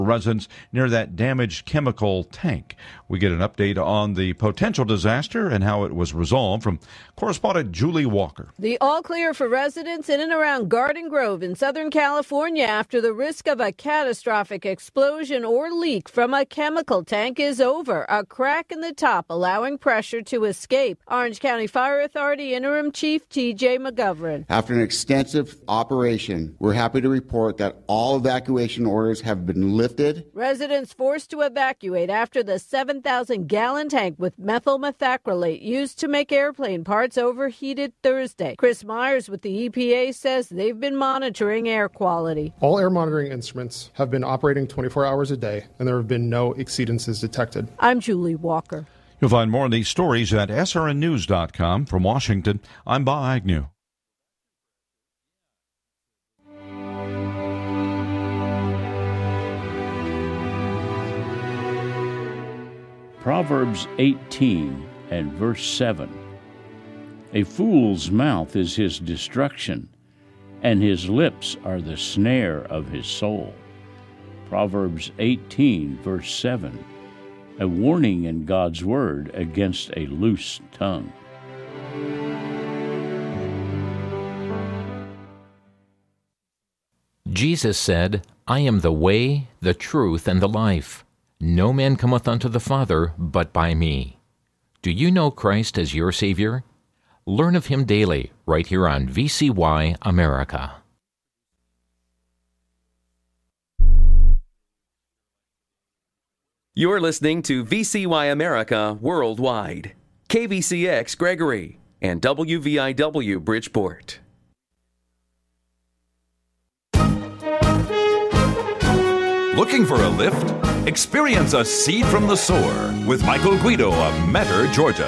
residents near that damaged chemical tank. We get an update on the potential disaster and how it was resolved from correspondent Julie Walker. The all clear for residents in and around Garden Grove in Southern California after the risk of a catastrophic explosion or leak from a chemical tank is over. A crack in the top allowing pressure to escape. Orange County Fire Authority Interim Chief T.J. McGovern. After an extensive operation, we're happy to report that all evacuation orders have been lifted. Residents forced to evacuate after the 7,000-gallon tank with methyl methacrylate used to make airplane parts overheated Thursday. Chris Myers with the EPA says they've been monitoring air quality. All air monitoring instruments have been operating 24 hours a day, and there have been no exceedances detected. I'm Julie Walker. You'll find more of these stories at srnnews.com. From Washington, I'm Bob Agnew. Proverbs 18 and verse 7. A fool's mouth is his destruction, and his lips are the snare of his soul. Proverbs 18 verse 7. A warning in God's word against a loose tongue. Jesus said, I am the way, the truth, and the life. No man cometh unto the Father but by me. Do you know Christ as your Savior? Learn of Him daily, right here on VCY America. You're listening to VCY America Worldwide, KVCX Gregory, and WVIW Bridgeport. Looking for a lift? Experience a seed from the sower with Michael Guido of Metter, Georgia.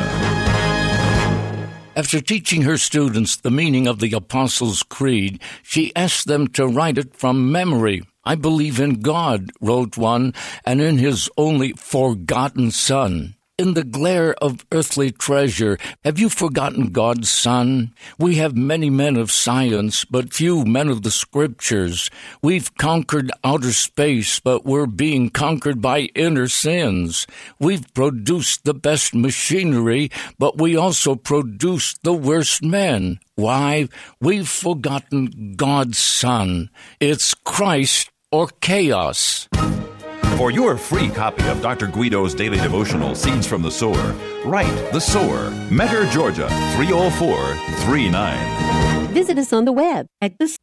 After teaching her students the meaning of the Apostles' Creed, she asked them to write it from memory. I believe in God, wrote one, and in His only forgotten Son. In the glare of earthly treasure, have you forgotten God's Son? We have many men of science, but few men of the Scriptures. We've conquered outer space, but we're being conquered by inner sins. We've produced the best machinery, but we also produced the worst men. Why? We've forgotten God's Son. It's Christ or chaos. For your free copy of Dr. Guido's daily devotional, Seeds from the Sower, write The Sower, Metter, Georgia, 30439. Visit us on the web at the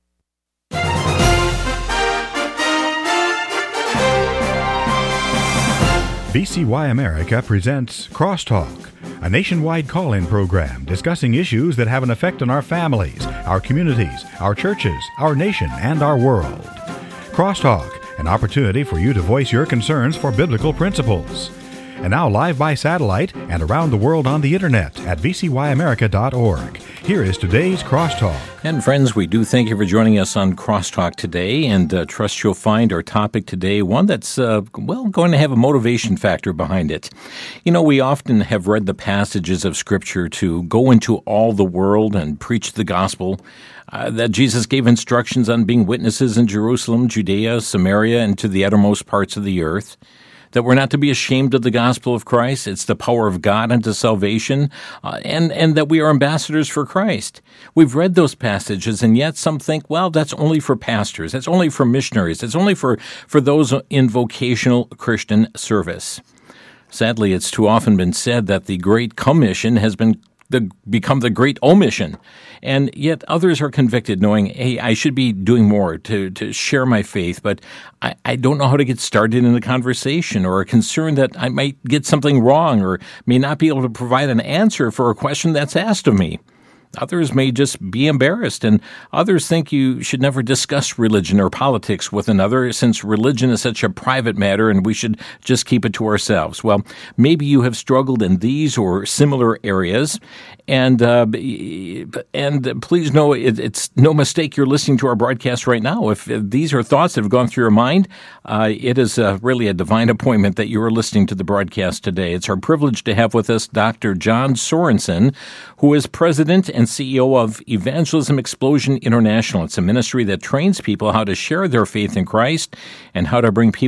VCY America presents Crosstalk, a nationwide call-in program discussing issues that have an effect on our families, our communities, our churches, our nation, and our world. Crosstalk, an opportunity for you to voice your concerns for biblical principles. And now live by satellite and around the world on the internet at vcyamerica.org. Here is today's Crosstalk. And friends, we do thank you for joining us on Crosstalk today, and trust you'll find our topic today one that's, going to have a motivation factor behind it. You know, we often have read the passages of Scripture to go into all the world and preach the gospel, that Jesus gave instructions on being witnesses in Jerusalem, Judea, Samaria, and to the uttermost parts of the earth. That we're not to be ashamed of the gospel of Christ. It's the power of God unto salvation, and that we are ambassadors for Christ. We've read those passages, and yet some think, well, that's only for pastors. That's only for missionaries. It's only for those in vocational Christian service. Sadly, it's too often been said that the Great Commission has become the Great Omission. And yet others are convicted knowing, hey, I should be doing more to share my faith, but I don't know how to get started in a conversation, or are concerned that I might get something wrong or may not be able to provide an answer for a question that's asked of me. Others may just be embarrassed, and others think you should never discuss religion or politics with another, since religion is such a private matter and we should just keep it to ourselves. Well, maybe you have struggled in these or similar areas, and please know it's no mistake you're listening to our broadcast right now. If these are thoughts that have gone through your mind, it is really a divine appointment that you are listening to the broadcast today. It's our privilege to have with us Dr. John Sorensen, who is president and CEO of Evangelism Explosion International. It's a ministry that trains people how to share their faith in Christ and how to bring people